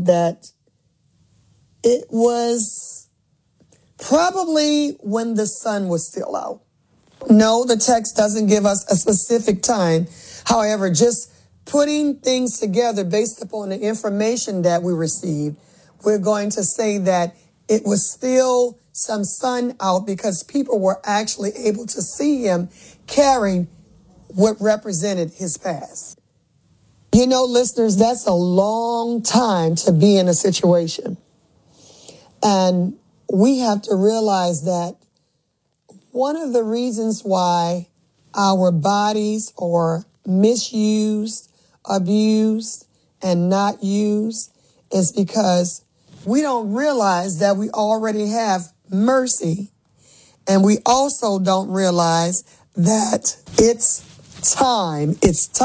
that it was probably when the sun was still out. No, the text doesn't give us a specific time. However, just putting things together based upon the information that we received, we're going to say that it was still some sun out because people were actually able to see him carrying what represented his past. You know, listeners, that's a long time to be in a situation. And we have to realize that one of the reasons why our bodies are misused, abused, and not used is because we don't realize that we already have mercy. And we also don't realize that it's time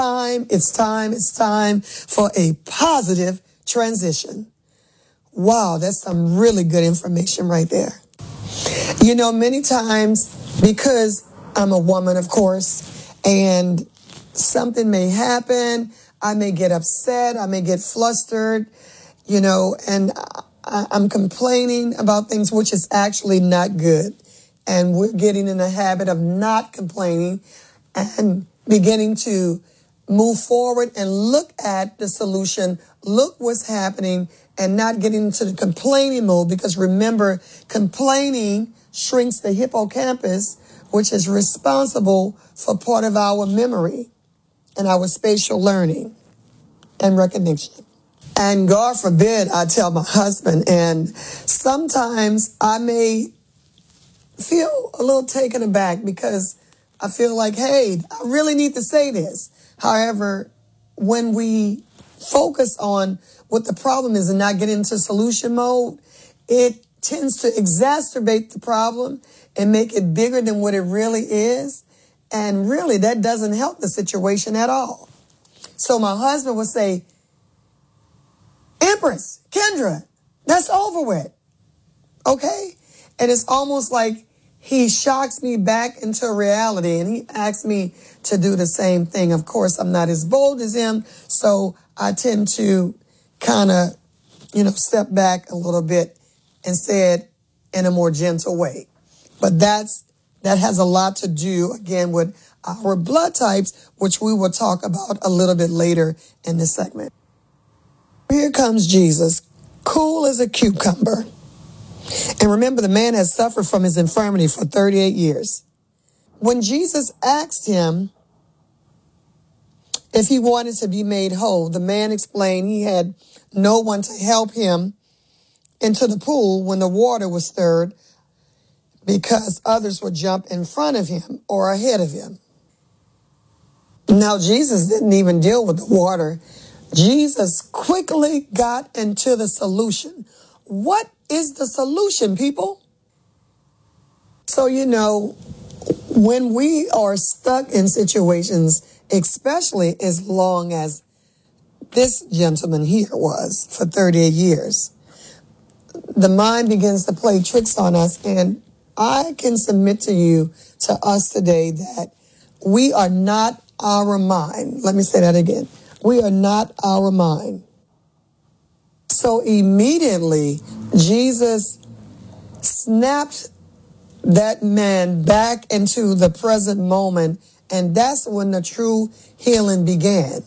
for a positive transition. Wow, that's some really good information right there. You know, many times, because I'm a woman, of course, and something may happen, I may get upset, I may get flustered, you know, and I'm complaining about things, which is actually not good. And we're getting in the habit of not complaining and beginning to move forward and look at the solution, look what's happening, and not getting into the complaining mode. Because remember, complaining shrinks the hippocampus, which is responsible for part of our memory and our spatial learning and recognition. And God forbid I tell my husband, and sometimes I may feel a little taken aback because I feel like, hey, I really need to say this. However, when we focus on what the problem is and not get into solution mode, it tends to exacerbate the problem and make it bigger than what it really is. And really, that doesn't help the situation at all. So my husband would say, Empress, Kendra, that's over with. Okay? And it's almost like he shocks me back into reality and he asks me to do the same thing. Of course, I'm not as bold as him, so I tend to kind of, step back a little bit and say it in a more gentle way. But that has a lot to do, again, with our blood types, which we will talk about a little bit later in this segment. Here comes Jesus, cool as a cucumber. And remember, the man has suffered from his infirmity for 38 years. When Jesus asked him if he wanted to be made whole, the man explained he had no one to help him into the pool when the water was stirred because others would jump in front of him or ahead of him. Now, Jesus didn't even deal with the water. Jesus quickly got into the solution. What is the solution, people? So, when we are stuck in situations, especially as long as this gentleman here was for 38 years, the mind begins to play tricks on us. And I can submit to us today, that we are not our mind. Let me say that again. We are not our mind. So immediately, Jesus snapped that man back into the present moment, and that's when the true healing began.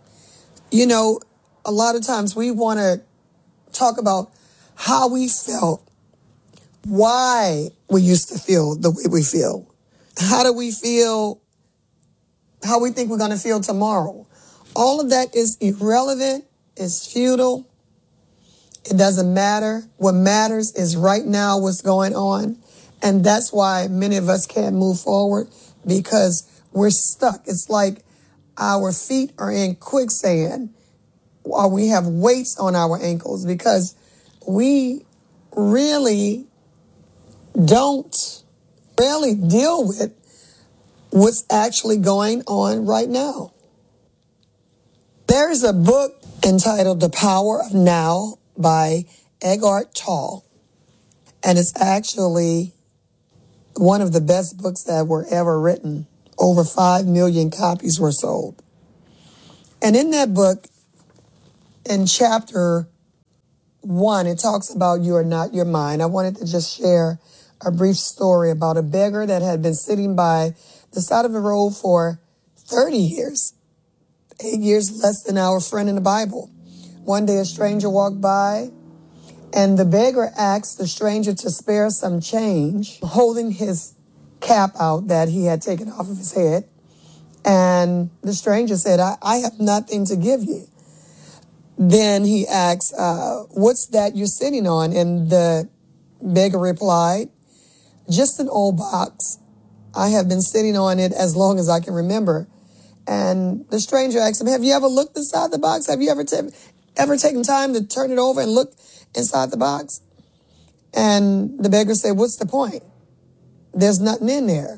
A lot of times we want to talk about how we felt, why we used to feel the way we feel. How do we feel? How we think we're going to feel tomorrow. All of that is irrelevant, is futile. It doesn't matter. What matters is right now what's going on. And that's why many of us can't move forward, because we're stuck. It's like our feet are in quicksand, or we have weights on our ankles, because we really don't deal with what's actually going on right now. There's a book entitled The Power of Now by Eckhart Tolle. And it's actually one of the best books that were ever written. Over 5 million copies were sold. And in that book, in chapter 1, it talks about you are not your mind. I wanted to just share a brief story about a beggar that had been sitting by the side of the road for 30 years, 8 years less than our friend in the Bible. One day a stranger walked by, and the beggar asked the stranger to spare some change, holding his cap out that he had taken off of his head. And the stranger said, I have nothing to give you. Then he asked, what's that you're sitting on? And the beggar replied, just an old box. I have been sitting on it as long as I can remember. And the stranger asked him, have you ever looked inside the box? Have you ever taken time to turn it over and look inside the box? And the beggar said, what's the point? There's nothing in there.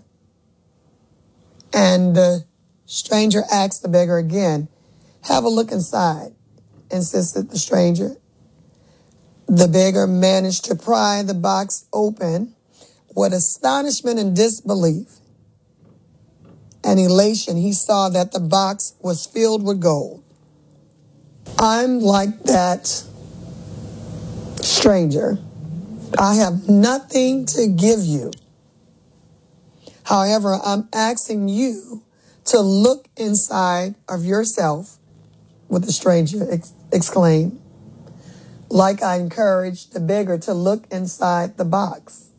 And the stranger asked the beggar again, have a look inside, insisted the stranger. The beggar managed to pry the box open with astonishment and disbelief and elation. He saw that the box was filled with gold. I'm like that stranger. I have nothing to give you. However, I'm asking you to look inside of yourself, what the stranger exclaimed, like I encouraged the beggar to look inside the box.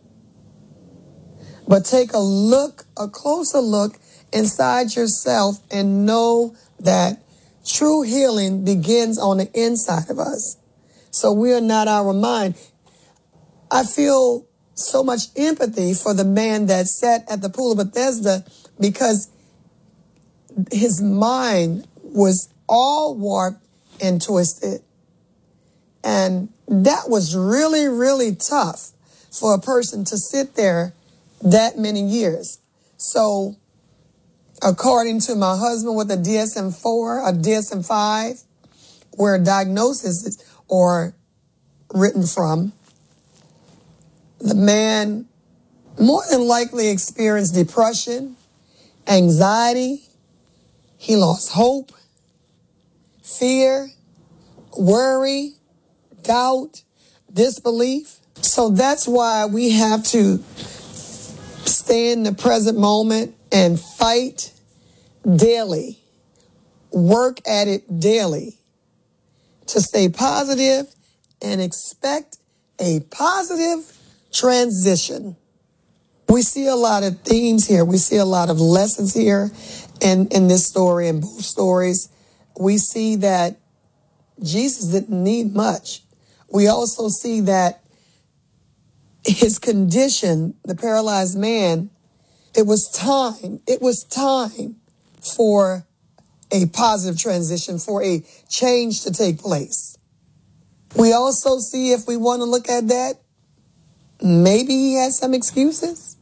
But take a closer look inside yourself and know that true healing begins on the inside of us. So we are not our mind. I feel so much empathy for the man that sat at the pool of Bethesda because his mind was all warped and twisted. And that was really, really tough for a person to sit there that many years. So according to my husband with a DSM-4, a DSM-5, where diagnoses are written from, the man more than likely experienced depression, anxiety. He lost hope, fear, worry, doubt, disbelief. So that's why we have to stay in the present moment and fight daily, work at it daily to stay positive and expect a positive transition. We see a lot of themes here. We see a lot of lessons here in this story, in both stories. We see that Jesus didn't need much. We also see that his condition, the paralyzed man, it was time for a positive transition, for a change to take place. We also see, if we want to look at that, maybe he had some excuses.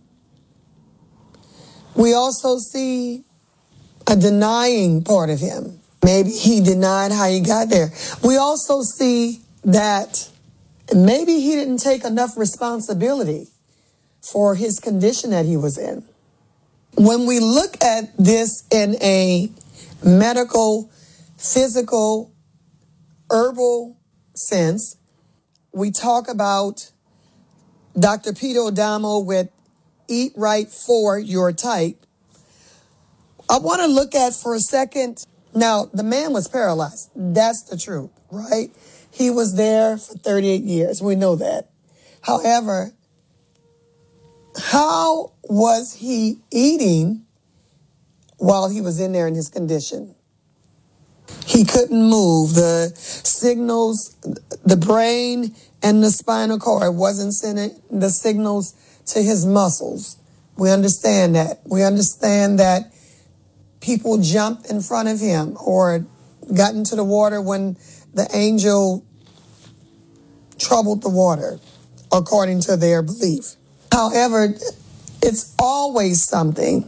We also see a denying part of him. Maybe he denied how he got there. We also see that maybe he didn't take enough responsibility for his condition that he was in. When we look at this in a medical, physical, herbal sense, we talk about Dr. Peter Adamo with Eat Right for Your Type. I want to look at for a second. Now, the man was paralyzed. That's the truth, right? He was there for 38 years. We know that. However, how was he eating while he was in there in his condition? He couldn't move. The signals, the brain and the spinal cord wasn't sending the signals to his muscles. We understand that. We understand that people jumped in front of him or got into the water when the angel troubled the water, according to their belief. However, it's always something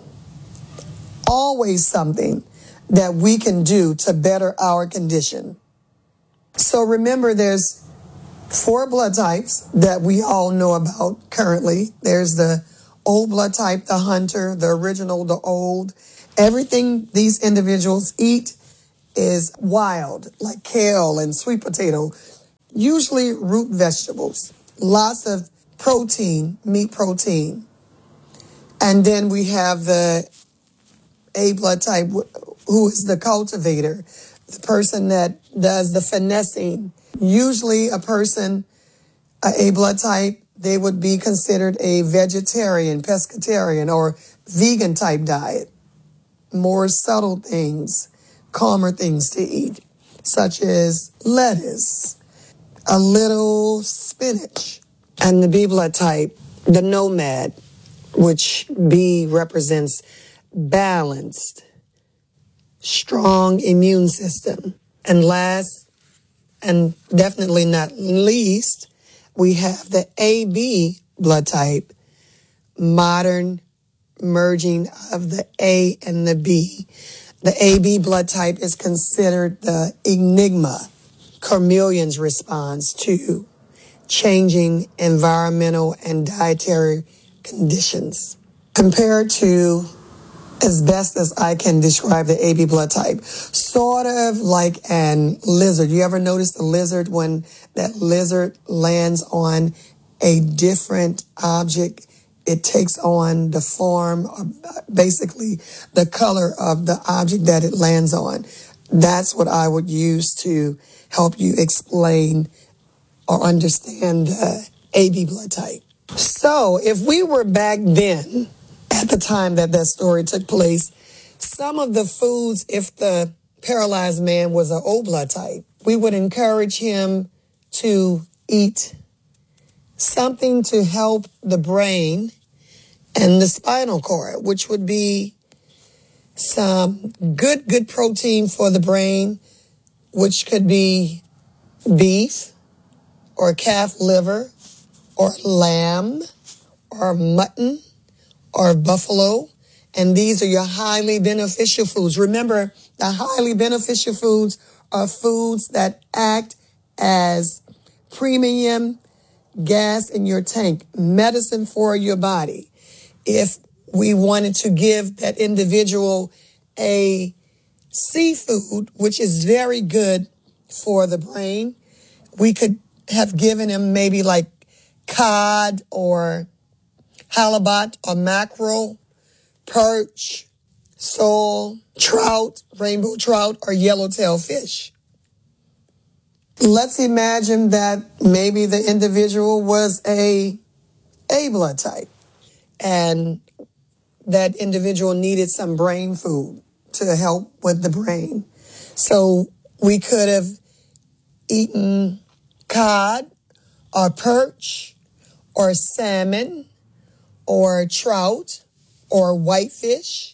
that we can do to better our condition. So remember, there's 4 blood types that we all know about currently. There's the O blood type, the hunter, the original, the old. Everything these individuals eat is wild, like kale and sweet potato. usually root vegetables, lots of protein, meat protein. And then we have the A blood type, who is the cultivator, the person that does the finessing. Usually a person, A blood type, they would be considered a vegetarian, pescatarian, or vegan type diet. More subtle things, calmer things to eat, such as lettuce, a little spinach. And the B blood type, the nomad, which B represents balanced, strong immune system. And last, and definitely not least, we have the AB blood type, modern merging of the A and the B. The AB blood type is considered the enigma, chameleon's response to changing environmental and dietary conditions. Compared to, as best as I can describe the AB blood type, sort of like an lizard. You ever notice the lizard when that lizard lands on a different object? It takes on the form, basically the color of the object that it lands on. That's what I would use to help you explain or understand the AB blood type. So if we were back then, at the time that that story took place, some of the foods, if the paralyzed man was an O blood type, we would encourage him to eat something to help the brain and the spinal cord, which would be some good protein for the brain, which could be beef or calf liver or lamb or mutton or buffalo. And these are your highly beneficial foods. Remember, the highly beneficial foods are foods that act as premium gas in your tank, medicine for your body. If we wanted to give that individual a seafood, which is very good for the brain, we could have given him maybe like cod or halibut or mackerel, perch, sole, trout, rainbow trout, or yellowtail fish. Let's imagine that maybe the individual was a blood type and that individual needed some brain food to help with the brain. So we could have eaten cod or perch or salmon or trout or whitefish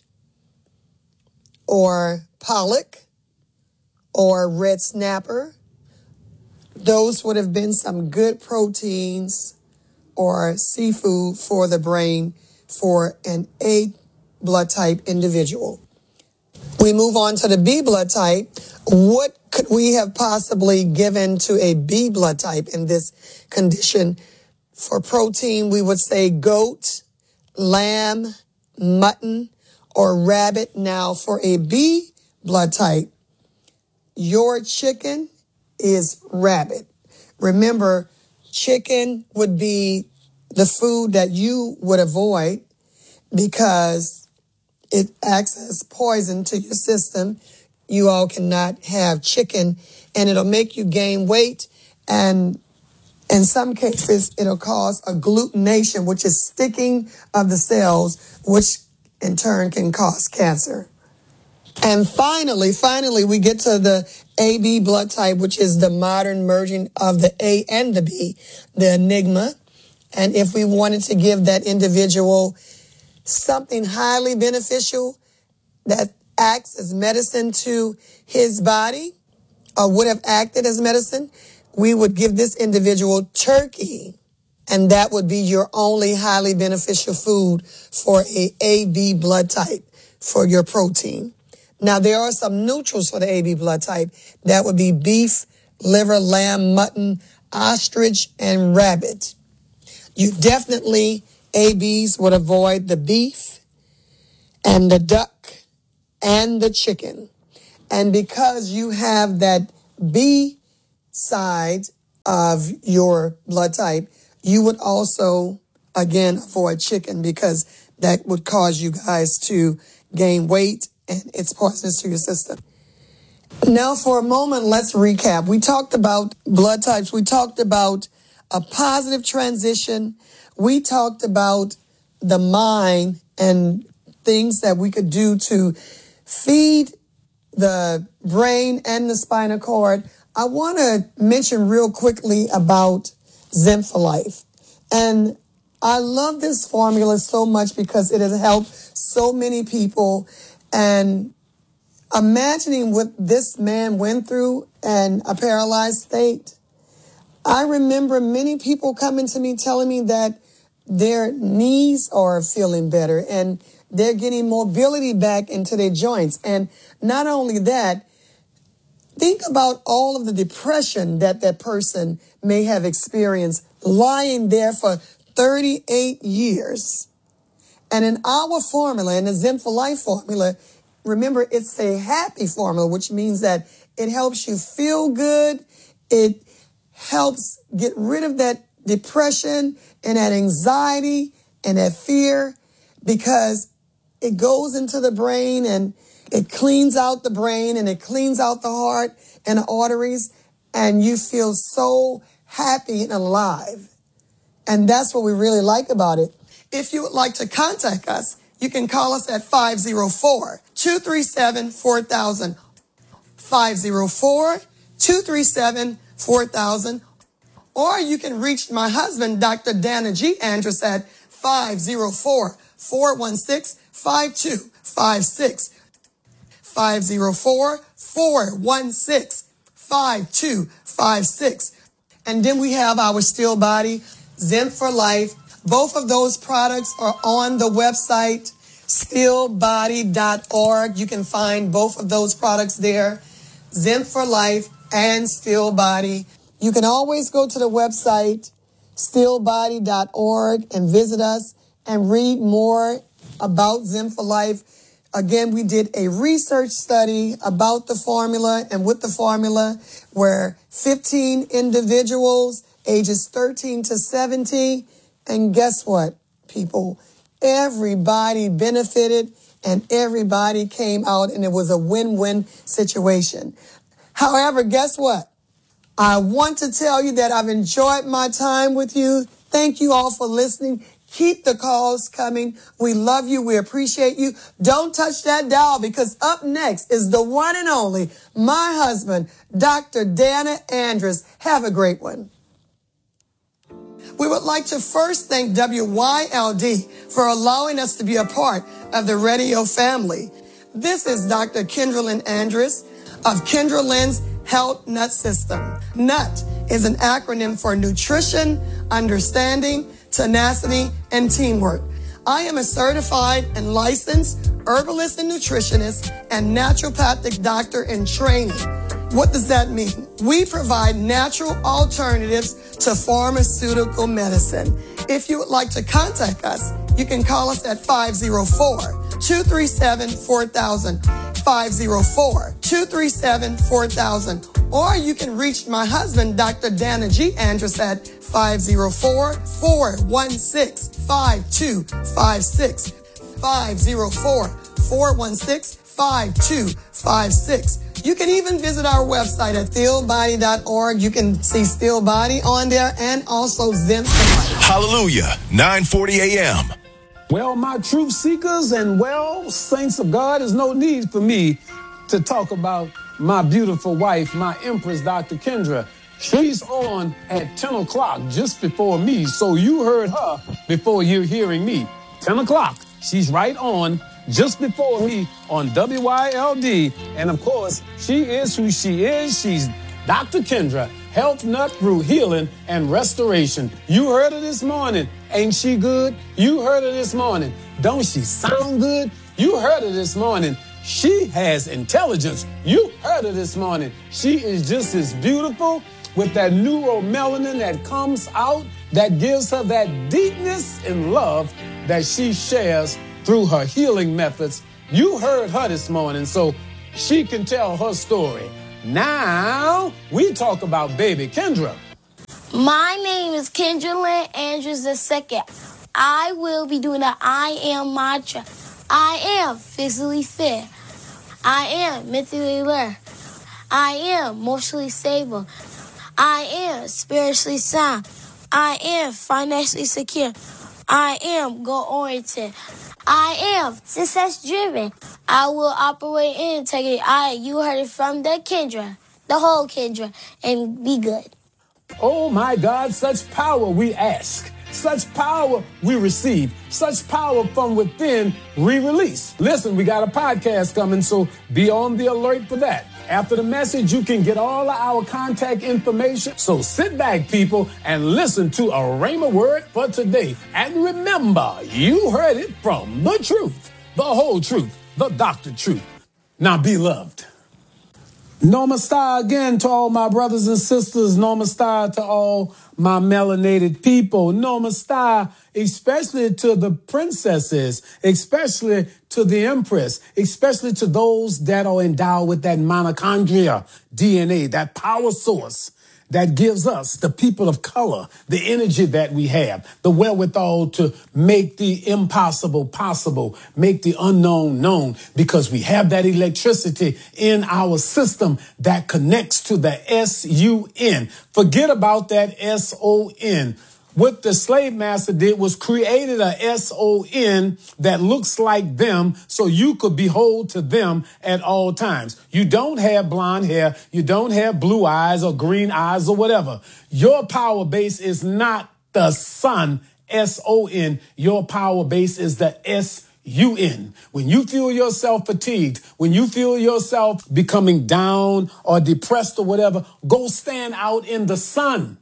or pollock or red snapper. Those would have been some good proteins or seafood for the brain for an A blood type individual. We move on to the B blood type. What could we have possibly given to a B blood type in this condition? For protein, we would say goat, lamb, mutton, or rabbit. Now, for a B blood type, your chicken is rabbit. Remember, chicken would be the food that you would avoid because it acts as poison to your system. You all cannot have chicken, and it'll make you gain weight, and in some cases, it'll cause agglutination, which is sticking of the cells, which in turn can cause cancer. And finally, we get to the AB blood type, which is the modern merging of the A and the B, the enigma. And if we wanted to give that individual something highly beneficial that acts as medicine to his body, or would have acted as medicine, we would give this individual turkey. And that would be your only highly beneficial food for a AB blood type for your protein. Now, there are some neutrals for the AB blood type. That would be beef, liver, lamb, mutton, ostrich, and rabbit. You definitely, ABs would avoid the beef and the duck and the chicken. And because you have that B side of your blood type, you would also, again, avoid chicken because that would cause you guys to gain weight and it's poisonous to your system. Now, for a moment, let's recap. We talked about blood types. We talked about a positive transition. We talked about the mind and things that we could do to feed the brain and the spinal cord. I want to mention real quickly about Zen for Life. And I love this formula so much because it has helped so many people. And imagining what this man went through in a paralyzed state, I remember many people coming to me telling me that their knees are feeling better and they're getting mobility back into their joints. And not only that, think about all of the depression that that person may have experienced lying there for 38 years. And in our formula, in the Zen for Life formula, remember, it's a happy formula, which means that it helps you feel good. It helps get rid of that depression and that anxiety and that fear because it goes into the brain and it cleans out the brain and it cleans out the heart and the arteries, and you feel so happy and alive. And that's what we really like about it. If you would like to contact us, you can call us at 504-237-4000, 504-237-4000, or you can reach my husband, Dr. Dana G. Andrus, at 504-416-5256, 504-416-5256. And then we have our Still Body, Zen for Life. Both of those products are on the website, stillbody.org. You can find both of those products there, Zen for Life and Still Body. You can always go to the website, stillbody.org, and visit us and read more about Zen for Life. Again, we did a research study about the formula and with the formula where 15 individuals, ages 13 to 70, and guess what, people? Everybody benefited and everybody came out and it was a win-win situation. However, guess what? I want to tell you that I've enjoyed my time with you. Thank you all for listening. Keep the calls coming. We love you. We appreciate you. Don't touch that dial because up next is the one and only, my husband, Dr. Dana Andrus. Have a great one. We would like to first thank WYLD for allowing us to be a part of the radio family. This is Dr. Kendra Lynn Andrus of Kendra Lynn's Health Nut System. NUT is an acronym for nutrition, understanding, tenacity, and teamwork. I am a certified and licensed herbalist and nutritionist and naturopathic doctor in training. What does that mean? We provide natural alternatives to pharmaceutical medicine. If you would like to contact us, you can call us at 504-237-4000, 504-237-4000, or you can reach my husband, Dr. Dana G. Andrus, at 504-416-5256, 504-416-5256. You can even visit our website at stillbody.org. You can see Still Body on there and also Zen for Life. Hallelujah, 9:40 a.m. Well, my truth seekers and saints of God, there's no need for me to talk about my beautiful wife, my Empress, Dr. Kendra. She's on at 10 o'clock just before me, so you heard her before you're hearing me. 10 o'clock, she's right on just before me on WYLD. And of course, she is who she is. She's Dr. Kendra, Health Nut Root Healing and Restoration. You heard her this morning. Ain't she good? You heard her this morning. Don't she sound good? You heard her this morning. She has intelligence. You heard her this morning. She is just as beautiful with that neuromelanin that comes out that gives her that deepness in love that she shares through her healing methods. You heard her this morning, so she can tell her story. Now, we talk about baby Kendra. My name is Kendra Lynn Andrews II. I will be doing the I Am mantra. I am physically fit. I am mentally alert. I am emotionally stable. I am spiritually sound. I am financially secure. I am goal-oriented. I am success-driven. I will operate in integrity. You heard it from the Kendra, the whole Kendra, and be good. Oh my God, such power we ask. Such power we receive. Such power from within we release. Listen, we got a podcast coming, so be on the alert for that. After the message, you can get all of our contact information. So sit back, people, and listen to a Rhema word for today. And remember, you heard it from the truth, the whole truth, the Dr. Truth. Now, beloved, Namaste again to all my brothers and sisters. Namaste to all my melanated people. Namaste, especially to the princesses, especially to the empress, especially to those that are endowed with that mitochondria DNA, that power source that gives us, the people of color, the energy that we have, the wherewithal to make the impossible possible, make the unknown known, because we have that electricity in our system that connects to the S-U-N. Forget about that S-O-N. What the slave master did was created a S-O-N that looks like them so you could behold to them at all times. You don't have blonde hair. You don't have blue eyes or green eyes or whatever. Your power base is not the sun, S-O-N. Your power base is the S-U-N. When you feel yourself fatigued, when you feel yourself becoming down or depressed or whatever, go stand out in the sun.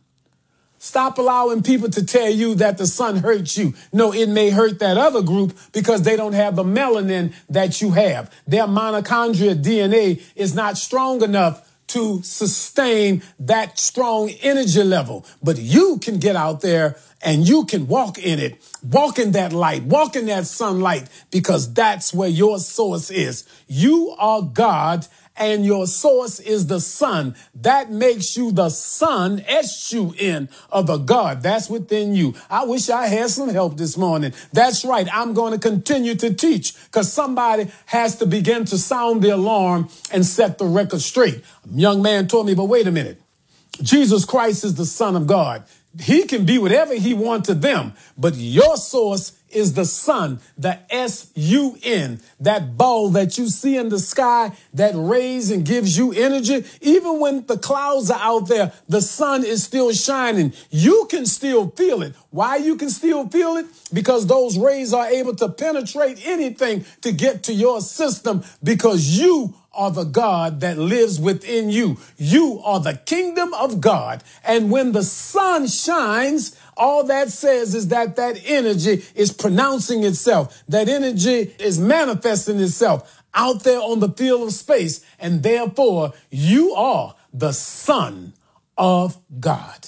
Stop allowing people to tell you that the sun hurts you. No, it may hurt that other group because they don't have the melanin that you have. Their mitochondria DNA is not strong enough to sustain that strong energy level. But you can get out there and you can walk in it, walk in that light, walk in that sunlight, because that's where your source is. You are God, and your source is the sun. That makes you the sun, S-U-N, of the God that's within you. I wish I had some help this morning. That's right. I'm going to continue to teach because somebody has to begin to sound the alarm and set the record straight. A young man told me, but wait a minute. Jesus Christ is the Son of God. He can be whatever he wants to them, but your source is the sun, the S-U-N, that ball that you see in the sky that rays and gives you energy. Even when the clouds are out there, the sun is still shining. You can still feel it. Why you can still feel it? Because those rays are able to penetrate anything to get to your system, because you are the God that lives within you. You are the kingdom of God. And when the sun shines, all that says is that that energy is pronouncing itself. That energy is manifesting itself out there on the field of space. And therefore, you are the Son of God.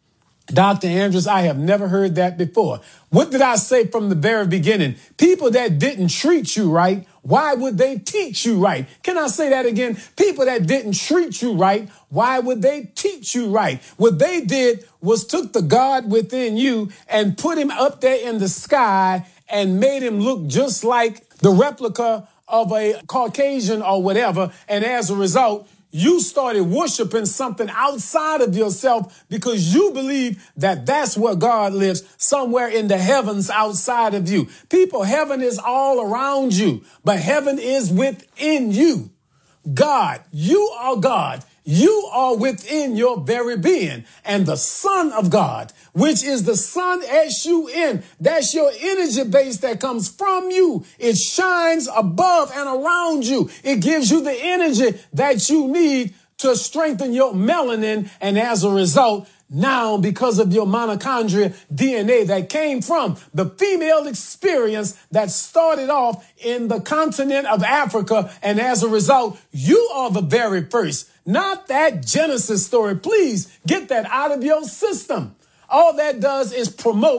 Dr. Andrews, I have never heard that before. What did I say from the very beginning? People that didn't treat you right, why would they teach you right? Can I say that again? People that didn't treat you right, why would they teach you right? What they did was took the God within you and put him up there in the sky and made him look just like the replica of a Caucasian or whatever. And as a result, you started worshiping something outside of yourself because you believe that that's where God lives, somewhere in the heavens outside of you. People, heaven is all around you, but heaven is within you. God, you are God. You are within your very being, and the Son of God, which is the Sun, S-U-N, that's your energy base that comes from you. It shines above and around you. It gives you the energy that you need to strengthen your melanin, and as a result, now, because of your mitochondria DNA that came from the female experience that started off in the continent of Africa, and as a result, you are the very first. Not that Genesis story. Please get that out of your system. All that does is promote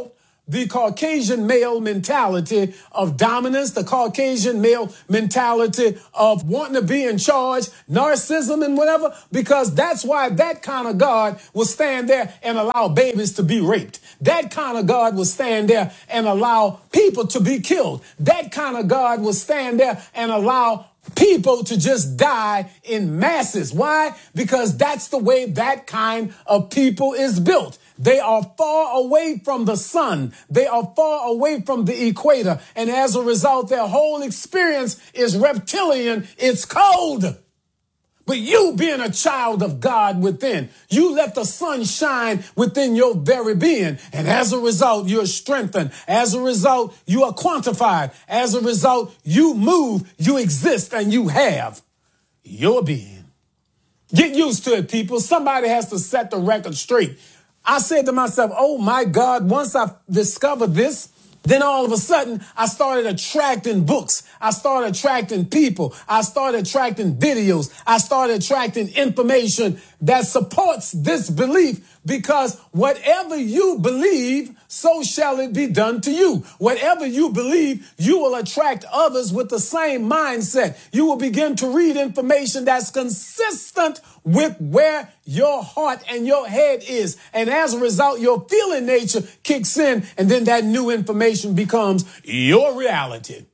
the Caucasian male mentality of dominance, the Caucasian male mentality of wanting to be in charge, narcissism and whatever, because that's why that kind of God will stand there and allow babies to be raped. That kind of God will stand there and allow people to be killed. That kind of God will stand there and allow people to just die in masses. Why? Because that's the way that kind of people is built. They are far away from the sun. They are far away from the equator. And as a result, their whole experience is reptilian. It's cold. But you being a child of God within, you let the sun shine within your very being. And as a result, you're strengthened. As a result, you are quantified. As a result, you move, you exist, and you have your being. Get used to it, people. Somebody has to set the record straight. I said to myself, oh my God, once I discovered this, then all of a sudden, I started attracting books. I started attracting people. I started attracting videos. I started attracting information that supports this belief, because whatever you believe, so shall it be done to you. Whatever you believe, you will attract others with the same mindset. You will begin to read information that's consistent with where your heart and your head is. And as a result, your feeling nature kicks in, and then that new information becomes your reality.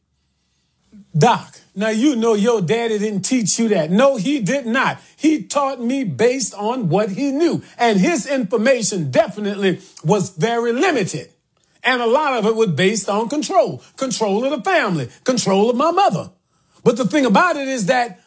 Doc, now you know your daddy didn't teach you that. No, he did not. He taught me based on what he knew. And his information definitely was very limited. And a lot of it was based on control. Control of the family. Control of my mother. But the thing about it is that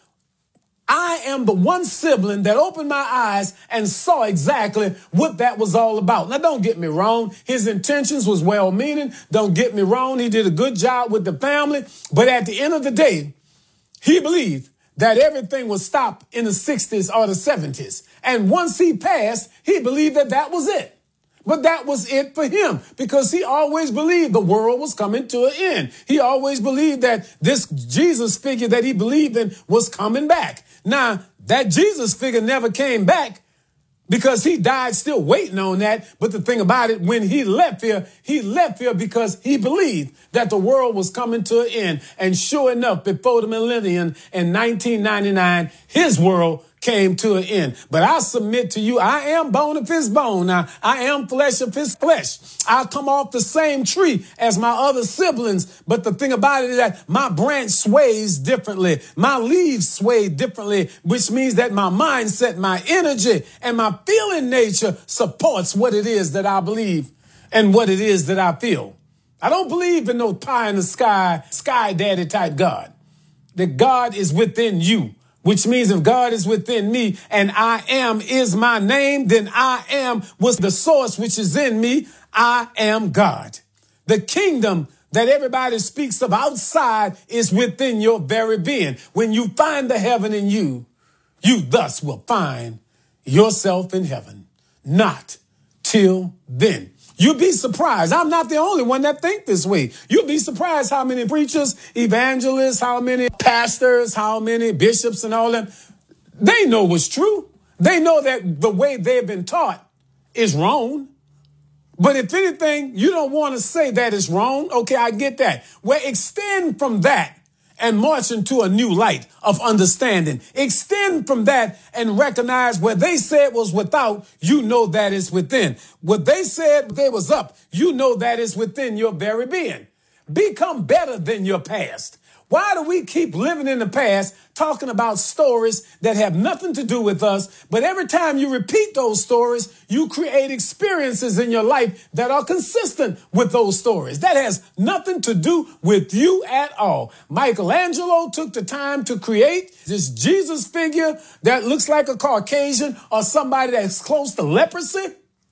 I am the one sibling that opened my eyes and saw exactly what that was all about. Now, don't get me wrong. His intentions was well-meaning. Don't get me wrong. He did a good job with the family. But at the end of the day, he believed that everything would stop in the 60s or the 70s. And once he passed, he believed that that was it. But that was it for him, because he always believed the world was coming to an end. He always believed that this Jesus figure that he believed in was coming back. Now, that Jesus figure never came back, because he died still waiting on that. But the thing about it, when he left here because he believed that the world was coming to an end. And sure enough, before the millennium in 1999, his world came to an end. But I submit to you, I am bone of his bone. Now, I am flesh of his flesh. I come off the same tree as my other siblings. But the thing about it is that my branch sways differently. My leaves sway differently, which means that my mindset, my energy, and my feeling nature supports what it is that I believe and what it is that I feel. I don't believe in no pie in the sky daddy type God. That God is within you. Which means if God is within me and I am is my name, then I am was the source which is in me. I am God. The kingdom that everybody speaks of outside is within your very being. When you find the heaven in you, you thus will find yourself in heaven. Not till then. You'd be surprised. I'm not the only one that think this way. You'd be surprised how many preachers, evangelists, how many pastors, how many bishops and all them. They know what's true. They know that the way they've been taught is wrong. But if anything, you don't want to say that it's wrong. Okay, I get that. Well, extend from that and march into a new light of understanding. Extend from that and recognize where they said was without, you know that is within. What they said they was up, you know that is within your very being. Become better than your past. Why do we keep living in the past, talking about stories that have nothing to do with us? But every time you repeat those stories, you create experiences in your life that are consistent with those stories. That has nothing to do with you at all. Michelangelo took the time to create this Jesus figure that looks like a Caucasian or somebody that's close to leprosy.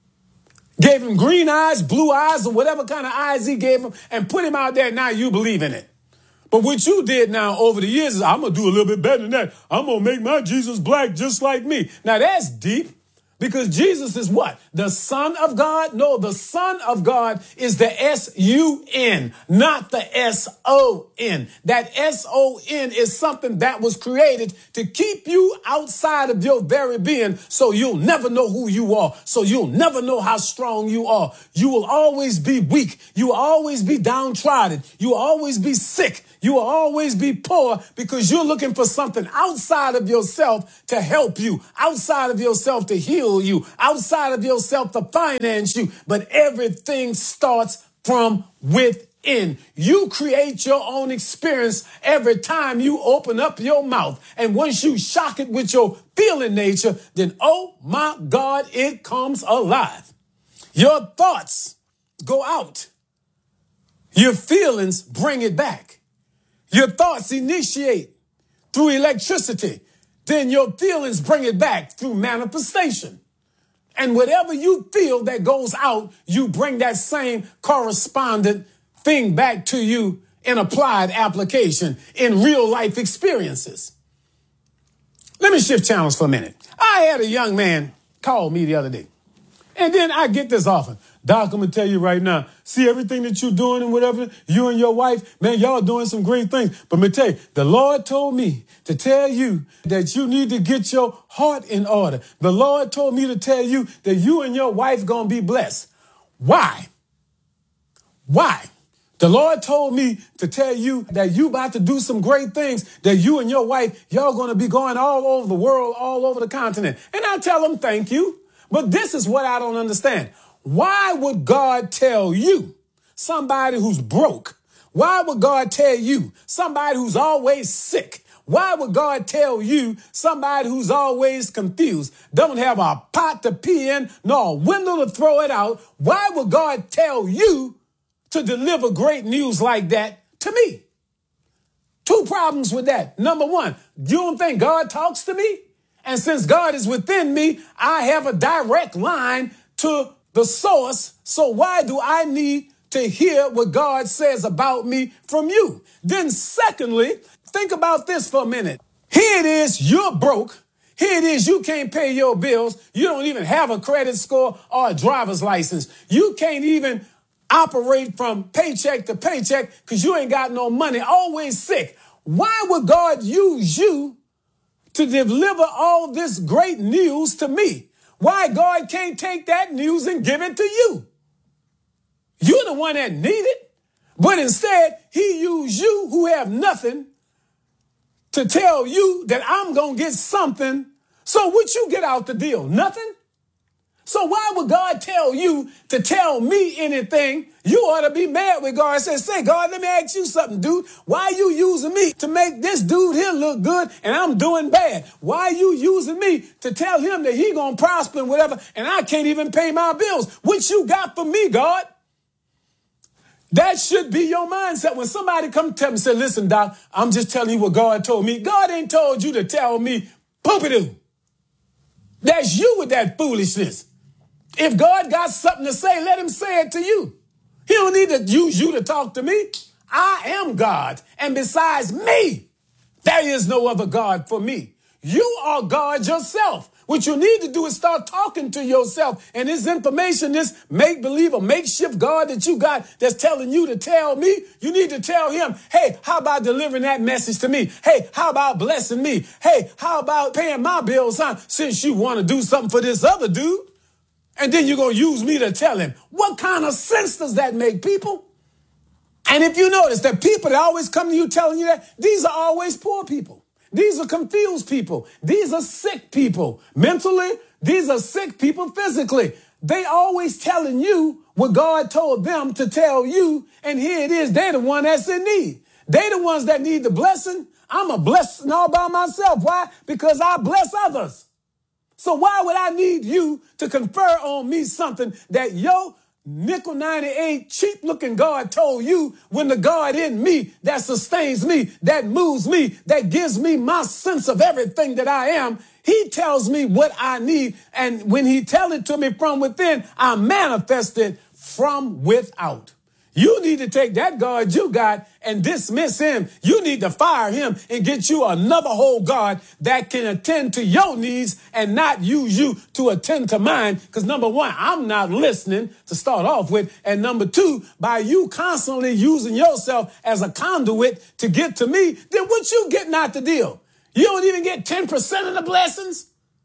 Gave him green eyes, blue eyes, or whatever kind of eyes he gave him, and put him out there. Now you believe in it. But what you did now over the years is, I'm going to do a little bit better than that. I'm going to make my Jesus black just like me. Now that's deep. Because Jesus is what? The Son of God? No, the Son of God is the S-U-N, not the S-O-N. That S-O-N is something that was created to keep you outside of your very being, so you'll never know who you are, so you'll never know how strong you are. You will always be weak. You will always be downtrodden. You will always be sick. You will always be poor because you're looking for something outside of yourself to help you, outside of yourself to heal you, outside of yourself to finance you. But everything starts from within. You create your own experience every time you open up your mouth. And once you shock it with your feeling nature, then, oh my God, it comes alive. Your thoughts go out. Your feelings bring it back. Your thoughts initiate through electricity. Then your feelings bring it back through manifestation. And whatever you feel that goes out, you bring that same correspondent thing back to you in applied application, in real life experiences. Let me shift channels for a minute. I had a young man call me the other day. And then I get this often. Doc, I'm going to tell you right now, see everything that you're doing and whatever, you and your wife, man, y'all doing some great things. But let me tell you, the Lord told me to tell you that you need to get your heart in order. The Lord told me to tell you that you and your wife going to be blessed. Why? Why? The Lord told me to tell you that you about to do some great things, that you and your wife, y'all going to be going all over the world, all over the continent. And I tell them, thank you. But this is what I don't understand. Why would God tell you, somebody who's broke? Why would God tell you, somebody who's always sick? Why would God tell you, somebody who's always confused, don't have a pot to pee in, nor a window to throw it out? Why would God tell you to deliver great news like that to me? Two problems with that. Number one, you don't think God talks to me? And since God is within me, I have a direct line to the source. So why do I need to hear what God says about me from you? Then secondly, think about this for a minute. Here it is, you're broke. Here it is, you can't pay your bills. You don't even have a credit score or a driver's license. You can't even operate from paycheck to paycheck because you ain't got no money, always sick. Why would God use you to deliver all this great news to me? Why God can't take that news and give it to you? You're the one that need it. But instead, he used you who have nothing to tell you that I'm going to get something. So what you get out the deal? Nothing? So why would God tell you to tell me anything? You ought to be mad with God and say, God, let me ask you something, dude. Why are you using me to make this dude here look good and I'm doing bad? Why are you using me to tell him that he gonna prosper and whatever and I can't even pay my bills? What you got for me, God? That should be your mindset. When somebody come tell me, say, listen, Doc, I'm just telling you what God told me. God ain't told you to tell me poopy-doo. That's you with that foolishness. If God got something to say, let him say it to you. He don't need to use you to talk to me. I am God. And besides me, there is no other God for me. You are God yourself. What you need to do is start talking to yourself. And this information, this make-believe or makeshift God that you got that's telling you to tell me, you need to tell him, hey, how about delivering that message to me? Hey, how about blessing me? Hey, how about paying my bills, huh? Since you want to do something for this other dude. And then you're going to use me to tell him. What kind of sense does that make, people? And if you notice that people that always come to you telling you that, these are always poor people. These are confused people. These are sick people. Mentally, these are sick people physically. They always telling you what God told them to tell you. And here it is. They're the one that's in need. They're the ones that need the blessing. I'm a blessing all by myself. Why? Because I bless others. So why would I need you to confer on me something that your nickel 98 cheap looking God told you when the God in me that sustains me, that moves me, that gives me my sense of everything that I am, he tells me what I need. And when he tells it to me from within, I manifest it from without. You need to take that God you got and dismiss him. You need to fire him and get you another whole God that can attend to your needs and not use you to attend to mine. Because number one, I'm not listening to start off with. And number two, by you constantly using yourself as a conduit to get to me, then what you getting out the deal? You don't even get 10% of the blessings?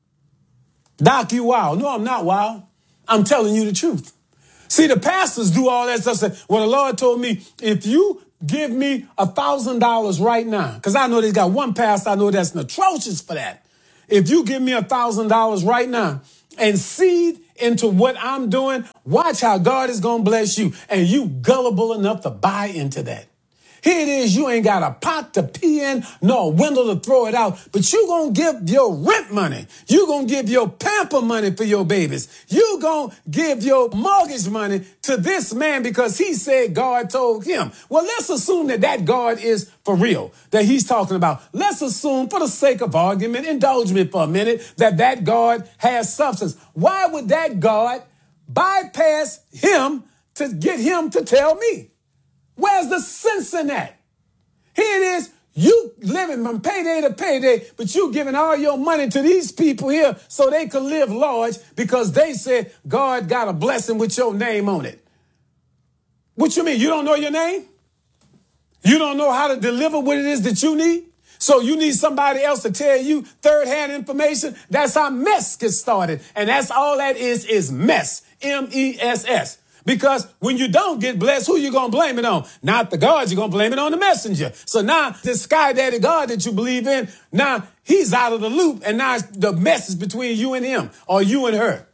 Doc, you wild. No, I'm not wild. I'm telling you the truth. See, the pastors do all that stuff. Say, well, the Lord told me, if you give me $1,000 right now, because I know they got one pastor, I know that's atrocious for that. If you give me $1,000 right now and seed into what I'm doing, watch how God is going to bless you. And you gullible enough to buy into that. Here it is, you ain't got a pot to pee in, nor a window to throw it out, but you gonna give your rent money. You gonna give your pamper money for your babies. You gonna give your mortgage money to this man because he said God told him. Well, let's assume that that God is for real, that he's talking about. Let's assume, for the sake of argument, indulge me for a minute, that that God has substance. Why would that God bypass him to get him to tell me? Where's the sense in that? Here it is, you living from payday to payday, but you giving all your money to these people here so they could live large because they said God got a blessing with your name on it. What you mean? You don't know your name? You don't know how to deliver what it is that you need? So you need somebody else to tell you third-hand information? That's how mess gets started. And that's all that is mess. M-E-S-S. Because when you don't get blessed, who you going to blame it on? Not the God, you're going to blame it on the messenger. So now this sky daddy God that you believe in, now he's out of the loop. And now the mess is between you and him or you and her.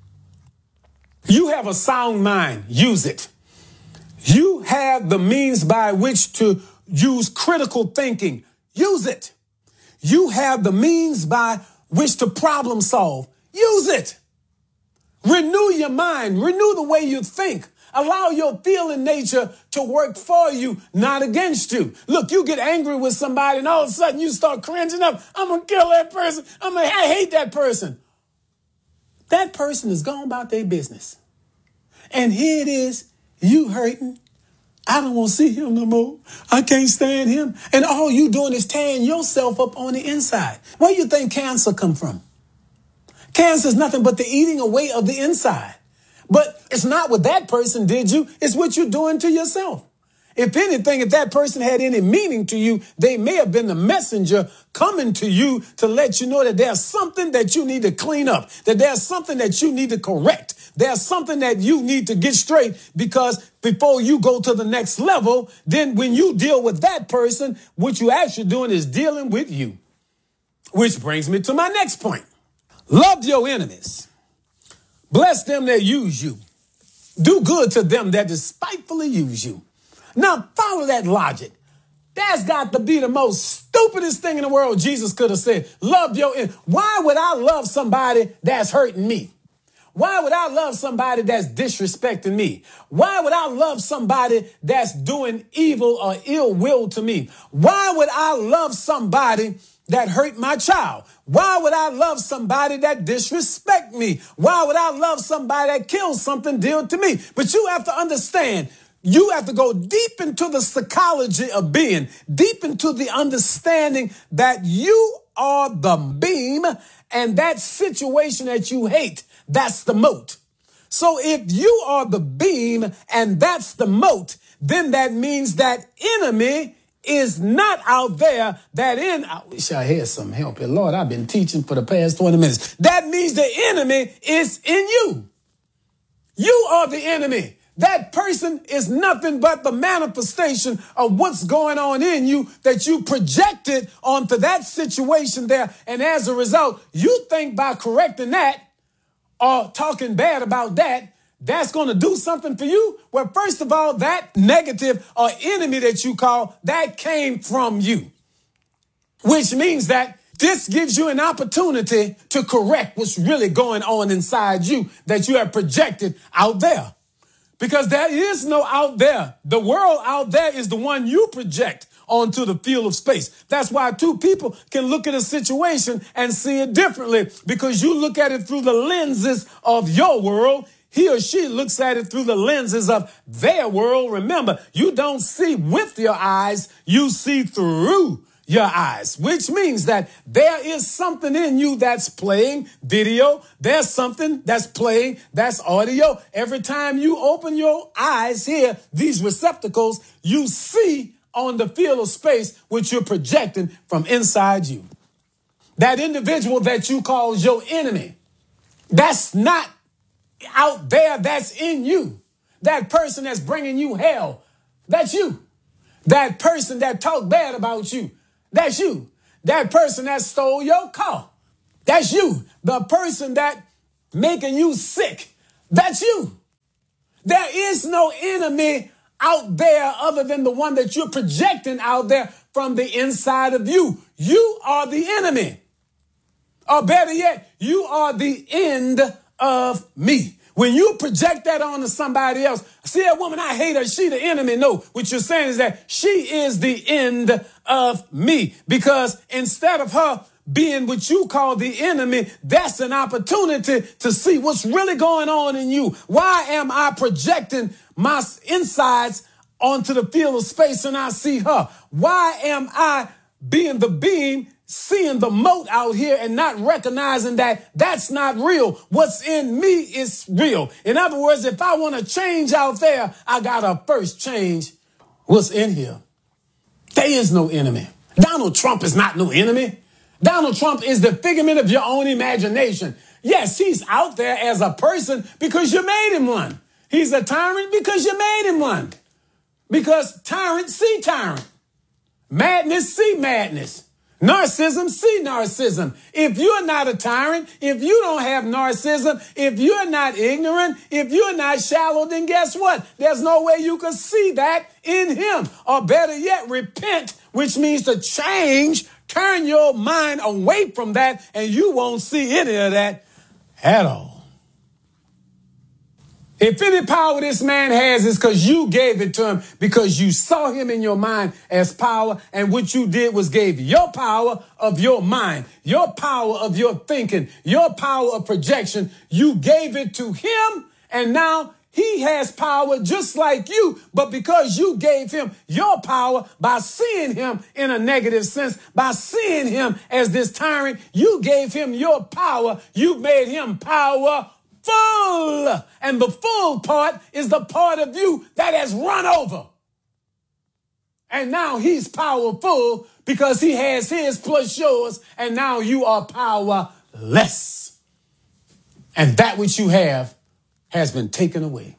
You have a sound mind. Use it. You have the means by which to use critical thinking. Use it. You have the means by which to problem solve. Use it. Renew your mind. Renew the way you think. Allow your feeling nature to work for you, not against you. Look, you get angry with somebody and all of a sudden you start cringing up. I'm going to kill that person. I hate that person. That person is gone about their business. And here it is, you hurting. I don't want to see him no more. I can't stand him. And all you doing is tearing yourself up on the inside. Where do you think cancer come from? Cancer is nothing but the eating away of the inside. But it's not what that person did you. It's what you're doing to yourself. If anything, if that person had any meaning to you, they may have been the messenger coming to you to let you know that there's something that you need to clean up, that there's something that you need to correct. There's something that you need to get straight because before you go to the next level, then when you deal with that person, what you're actually doing is dealing with you. Which brings me to my next point. Love your enemies. Bless them that use you. Do good to them that despitefully use you. Now, follow that logic. That's got to be the most stupidest thing in the world Jesus could have said. Love your enemies. Why would I love somebody that's hurting me? Why would I love somebody that's disrespecting me? Why would I love somebody that's doing evil or ill will to me? Why would I love somebody that hurt my child? Why would I love somebody that disrespect me? Why would I love somebody that kills something dear to me? But you have to understand, you have to go deep into the psychology of being, deep into the understanding that you are the beam and that situation that you hate, that's the moat. So if you are the beam and that's the moat, then that means that enemy is not out there. I wish I had some help here. Lord, I've been teaching for the past 20 minutes. That means the enemy is in you. You are the enemy. That person is nothing but the manifestation of what's going on in you that you projected onto that situation there. And as a result, you think by correcting that or talking bad about that, that's going to do something for you. Well, first of all, that negative or enemy that you call, that came from you, which means that this gives you an opportunity to correct what's really going on inside you that you have projected out there. Because there is no out there. The world out there is the one you project onto the field of space. That's why two people can look at a situation and see it differently, because you look at it through the lenses of your world. he or she looks at it through the lenses of their world. Remember, you don't see with your eyes, you see through your eyes, which means that there is something in you that's playing video. There's something that's playing that's audio. Every time you open your eyes here, these receptacles, you see on the field of space which you're projecting from inside you. That individual that you call your enemy, that's not out there, that's in you. That person that's bringing you hell, that's you. That person that talked bad about you, that's you. That person that stole your car, that's you. The person that making you sick, that's you. There is no enemy out there other than the one that you're projecting out there from the inside of you. You are the enemy. Or better yet, you are the end of me. When you project that onto somebody else, see that woman, I hate her, she the enemy. No, what you're saying is that she is the end of me. Because instead of her being what you call the enemy, that's an opportunity to see what's really going on in you. Why am I projecting my insides onto the field of space and I see her? Why am I being the beam, seeing the moat out here and not recognizing that that's not real? What's in me is real. In other words, if I want to change out there, I got to first change what's in here. There is no enemy. Donald Trump is not no enemy. Donald Trump is the figment of your own imagination. Yes, he's out there as a person because you made him one. He's a tyrant because you made him one. Because tyrant see tyrant. Madness see madness. Narcissism, see narcissism. If you're not a tyrant, if you don't have narcissism, if you're not ignorant, if you're not shallow, then guess what? There's no way you can see that in him. Or better yet, repent, which means to change, turn your mind away from that, and you won't see any of that at all. If any power this man has, is because you gave it to him, because you saw him in your mind as power. And what you did was gave your power of your mind, your power of your thinking, your power of projection. You gave it to him. And now he has power just like you. But because you gave him your power by seeing him in a negative sense, by seeing him as this tyrant, you gave him your power. You made him powerful. And the full part is the part of you that has run over. And now he's powerful because he has his plus yours. And now you are powerless. And that which you have has been taken away.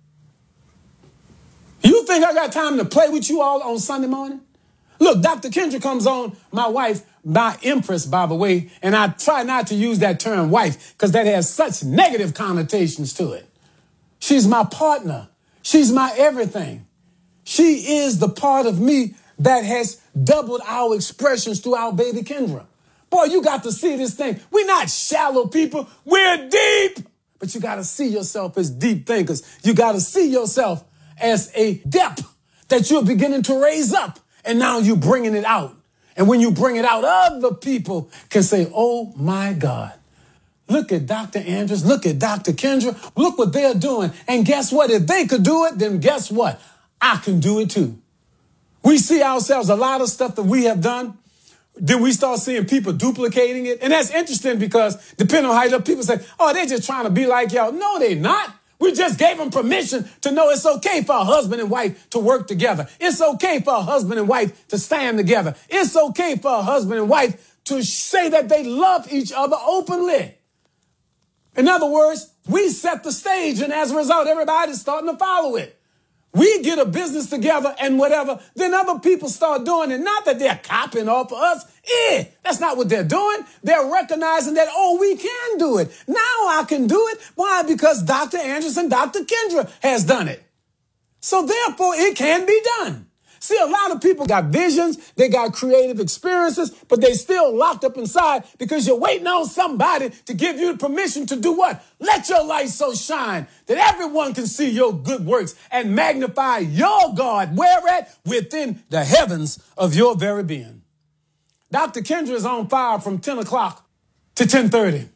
You think I got time to play with you all on Sunday morning? Look, Dr. Kendra comes on, my wife, my empress, by the way, and I try not to use that term wife because that has such negative connotations to it. She's my partner. She's my everything. She is the part of me that has doubled our expressions through our baby Kendra. Boy, you got to see this thing. We're not shallow people. We're deep. But you got to see yourself as deep thinkers. You got to see yourself as a depth that you're beginning to raise up. And now you're bringing it out. And when you bring it out, other people can say, oh, my God, look at Dr. Andrews. Look at Dr. Kendra. Look what they're doing. And guess what? If they could do it, then guess what? I can do it too. We see ourselves, a lot of stuff that we have done. Then we start seeing people duplicating it. And that's interesting because depending on how you look, people say, oh, they're just trying to be like y'all. No, they're not. We just gave them permission to know it's okay for a husband and wife to work together. It's okay for a husband and wife to stand together. It's okay for a husband and wife to say that they love each other openly. In other words, we set the stage, and as a result, everybody's starting to follow it. We get a business together and whatever, then other people start doing it. Not that they're copying off of us. That's not what they're doing. They're recognizing that, oh, we can do it. Now I can do it. Why? Because Dr. Andrews and Dr. Kendra has done it. So therefore, it can be done. See, a lot of people got visions, they got creative experiences, but they still locked up inside because you're waiting on somebody to give you the permission to do what? Let your light so shine that everyone can see your good works and magnify your God. Where at? Within the heavens of your very being. Dr. Kendra is on fire from 10 o'clock to 10:30.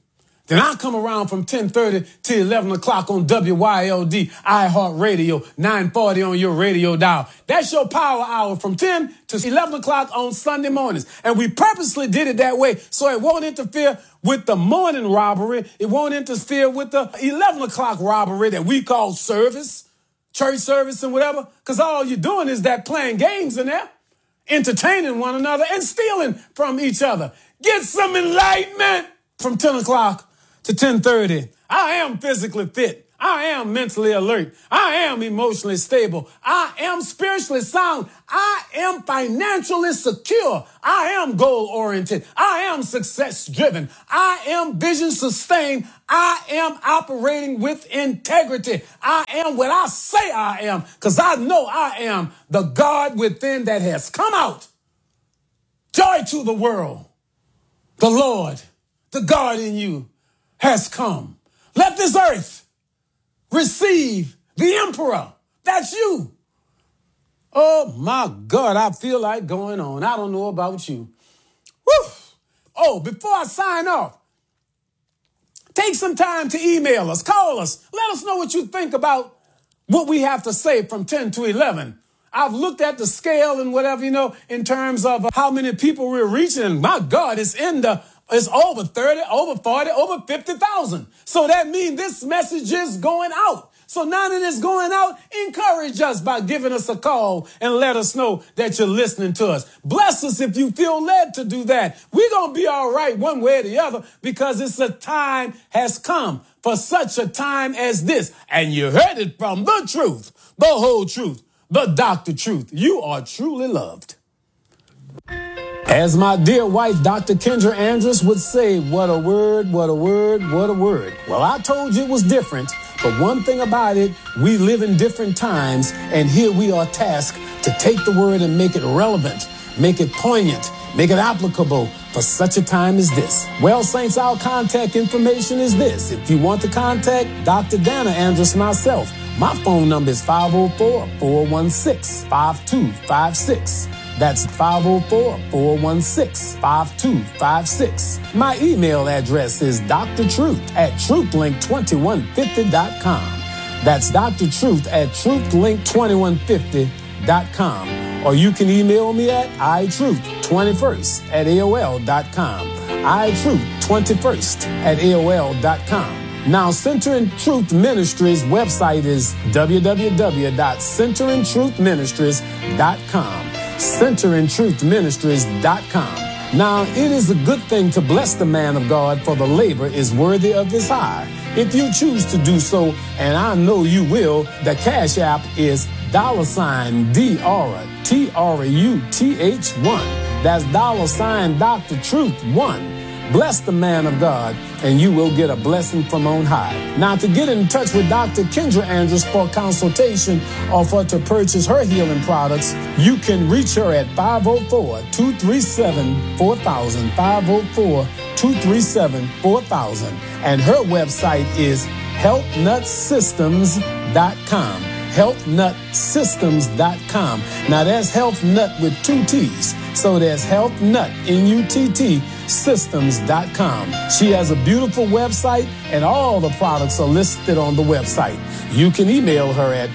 Then I come around from 10:30 to 11 o'clock on WYLD, iHeartRadio, 940 on your radio dial. That's your power hour from 10 to 11 o'clock on Sunday mornings. And we purposely did it that way so it won't interfere with the morning robbery. It won't interfere with the 11 o'clock robbery that we call service, church service and whatever. Because all you're doing is that playing games in there, entertaining one another and stealing from each other. Get some enlightenment from 10 o'clock to 10:30. I am physically fit. I am mentally alert. I am emotionally stable. I am spiritually sound. I am financially secure. I am goal-oriented. I am success-driven. I am vision-sustained. I am operating with integrity. I am what I say I am because I know I am the God within that has come out. Joy to the world. The Lord, the God in you, has come. Let this earth receive the emperor. That's you. Oh my God, I feel like going on. I don't know about you. Woo. Oh, before I sign off, take some time to email us, call us. Let us know what you think about what we have to say from 10 to 11. I've looked at the scale and whatever, in terms of how many people we're reaching. My God, it's over 30, over 40, over 50,000. So that means this message is going out. So now that it's going out, encourage us by giving us a call and let us know that you're listening to us. Bless us if you feel led to do that. We're going to be all right one way or the other because it's a time has come for such a time as this. And you heard it from the truth, the whole truth, the Dr. Truth. You are truly loved. As my dear wife, Dr. Kendra Andrus, would say, what a word, what a word, what a word. Well, I told you it was different, but one thing about it, we live in different times, and here we are tasked to take the word and make it relevant, make it poignant, make it applicable for such a time as this. Well, saints, our contact information is this. If you want to contact Dr. Dana Andrus myself, my phone number is 504-416-5256. That's 504-416-5256. My email address is drtruth@truthlink2150.com. That's drtruth@truthlink2150.com. Or you can email me at itruth21st@aol.com. itruth21st@aol.com. Now, Centering Truth Ministries website is www.centeringtruthministries.com. centeringtruthministries.com. Now, it is a good thing to bless the man of God, for the labor is worthy of his hire. If you choose to do so, and I know you will, the Cash App is $DRTRUTH1. That's $Dr. Truth 1. Bless the man of God, and you will get a blessing from on high. Now, to get in touch with Dr. Kendra Andrus for consultation or for to purchase her healing products, you can reach her at 504-237-4000, 504-237-4000. And her website is healthnutsystems.com. healthnutsystems.com. Now, that's health nut with 2 T's. So there's health nut, N-U-T-T, systems.com. She has a beautiful website, and all the products are listed on the website. You can email her at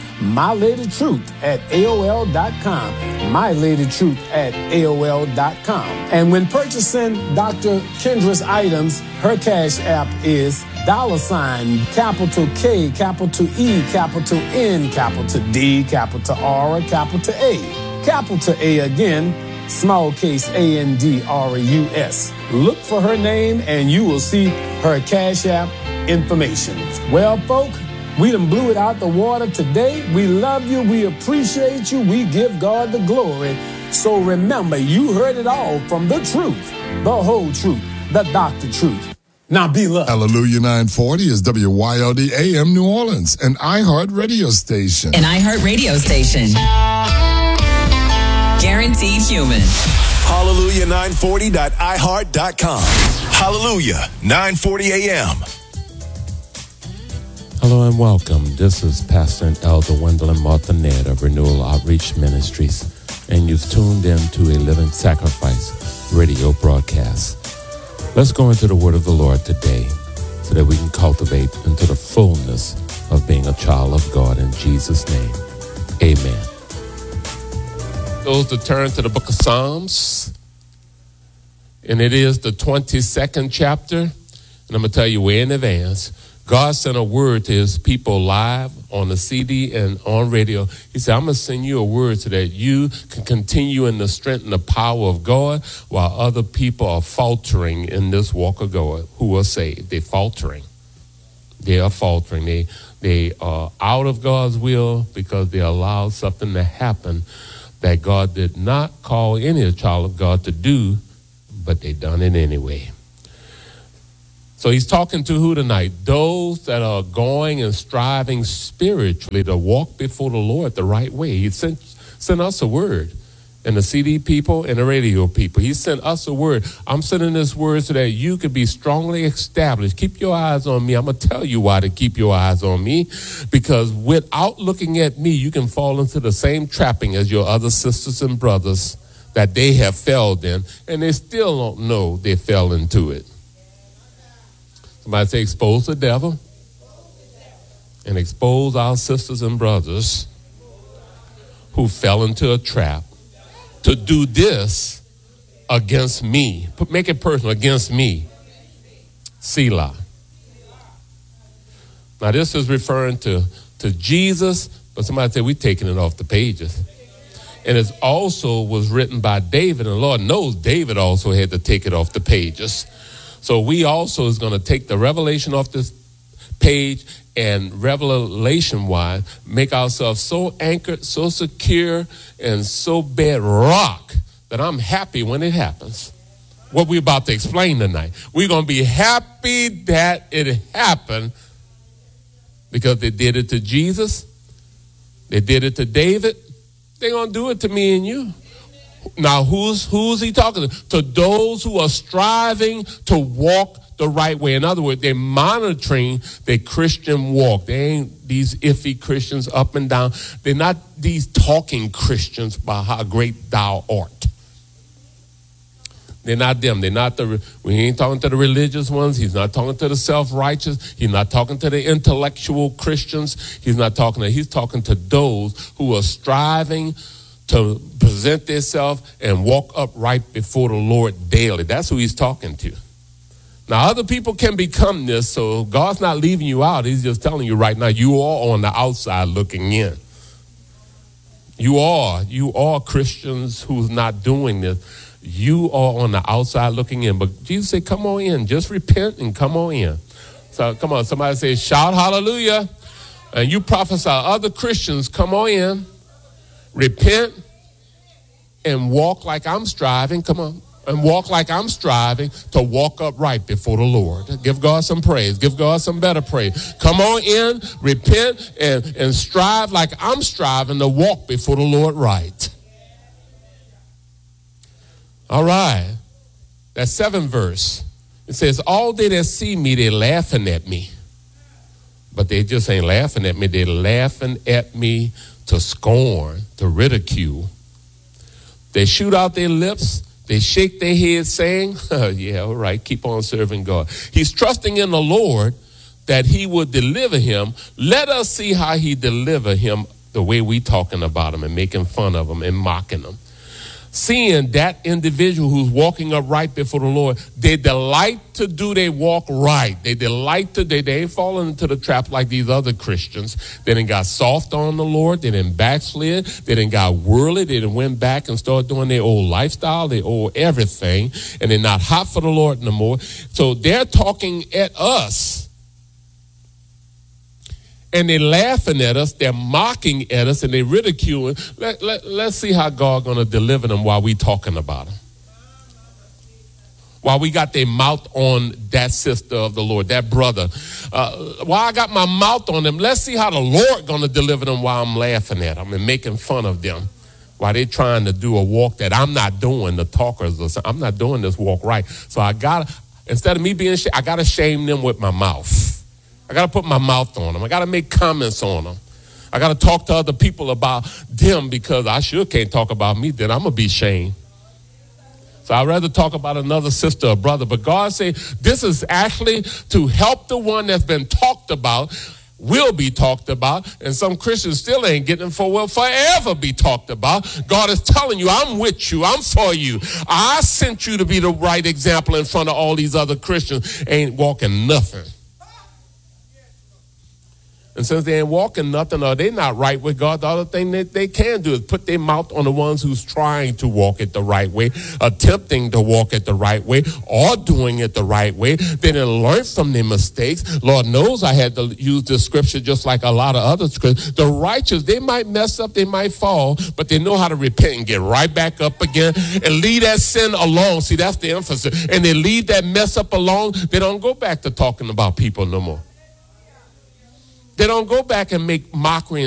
myladytruth@aol.com, myladytruth@aol.com. And when purchasing Dr. Kendra's items, her Cash App is $ capital K, capital E, capital N, capital D, capital R, capital A. Capital A again, small case ANDRUS. Look for her name and you will see her Cash App information. Well, folk, we done blew it out the water today. We love you. We appreciate you. We give God the glory. So remember, you heard it all from the truth, the whole truth, the Dr. Truth. Now be loved. Hallelujah 940 is WYLD AM New Orleans, an iHeart radio station. An iHeart radio station. Guaranteed human. Hallelujah940.iheart.com. Hallelujah 940 AM. Hello and welcome. This is Pastor and Elder Wendell and Martha Ned of Renewal Outreach Ministries, and you've tuned in to a Living Sacrifice radio broadcast. Let's go into the word of the Lord today. so that we can cultivate into the fullness of being a child of God. In Jesus' name, amen. Those to turn to the book of Psalms, and it is the 22nd chapter, and I'm going to tell you way in advance, God sent a word to his people live on the CD and on radio. He said, I'm going to send you a word so that you can continue in the strength and the power of God while other people are faltering in this walk of God who are saved. They're faltering. They are faltering. They are out of God's will because they allowed something to happen that God did not call any child of God to do, but they done it anyway. So he's talking to who tonight? Those that are going and striving spiritually to walk before the Lord the right way. He sent us a word, and the CD people and the radio people. He sent us a word. I'm sending this word so that you could be strongly established. Keep your eyes on me. I'm going to tell you why to keep your eyes on me. Because without looking at me, you can fall into the same trapping as your other sisters and brothers that they have failed in, and they still don't know they fell into it. Somebody say, expose the devil and expose our sisters and brothers who fell into a trap to do this against me. Make it personal, against me. Selah. Now this is referring to Jesus, but somebody said we're taking it off the pages. And it also was written by David, and the Lord knows David also had to take it off the pages. So we also is going to take the revelation off this page and revelation-wise make ourselves so anchored, so secure, and so bedrock that I'm happy when it happens. What we're about to explain tonight. We're going to be happy that it happened because they did it to Jesus. They did it to David. They're going to do it to me and you. Now, who's he talking to? To those who are striving to walk the right way. In other words, they're monitoring their Christian walk. They ain't these iffy Christians up and down. They're not these talking Christians about how great thou art. They're not them. They're not we ain't talking to the religious ones. He's not talking to the self-righteous. He's not talking to the intellectual Christians. He's talking to those who are striving to present themselves and walk upright before the Lord daily. That's who he's talking to. Now, other people can become this, so God's not leaving you out. He's just telling you right now, you are on the outside looking in. You are Christians who's not doing this. You are on the outside looking in. But Jesus said, come on in. Just repent and come on in. So come on, somebody say, shout hallelujah. And you prophesy, other Christians, come on in. Repent and walk like I'm striving. Come on. And walk like I'm striving to walk upright before the Lord. Give God some praise. Give God some better praise. Come on in, repent, and strive like I'm striving to walk before the Lord right. All right. That 7th verse. It says, all they that see me, they're laughing at me. But they just ain't laughing at me. They're laughing at me to scorn, to ridicule. They shoot out their lips. They shake their heads saying, yeah, all right, keep on serving God. He's trusting in the Lord that he would deliver him. Let us see how he deliver him the way we talking about him and making fun of him and mocking him. Seeing that individual who's walking upright before the Lord, they delight to do their walk right. They ain't falling into the trap like these other Christians. They done got soft on the Lord. They done backslid. They done got worldly. They done went back and started doing their old lifestyle, their old everything, and they're not hot for the Lord no more. So they're talking at us. And they're laughing at us, they're mocking at us, and they're ridiculing. Let's see how God going to deliver them while we talking about them. While we got their mouth on that sister of the Lord, that brother. While I got my mouth on them, let's see how the Lord going to deliver them while I'm laughing at them and making fun of them. While they're trying to do a walk that I'm not doing, the talkers, I'm not doing this walk right. So instead of me being I got to shame them with my mouth. I got to put my mouth on them. I got to make comments on them. I got to talk to other people about them because I sure can't talk about me. Then I'm going to be shamed. So I'd rather talk about another sister or brother. But God say this is actually to help the one that's been talked about, will be talked about, and some Christians still ain't getting it will forever be talked about. God is telling you, I'm with you, I'm for you. I sent you to be the right example in front of all these other Christians. Ain't walking nothing. And since they ain't walking nothing, or they not right with God, the other thing that they can do is put their mouth on the ones who's trying to walk it the right way, attempting to walk it the right way, or doing it the right way. They didn't learn from their mistakes. Lord knows I had to use this scripture just like a lot of other scriptures. The righteous, they might mess up, they might fall, but they know how to repent and get right back up again and leave that sin alone. See, that's the emphasis. And they leave that mess up alone. They don't go back to talking about people no more. They don't go back and make mockery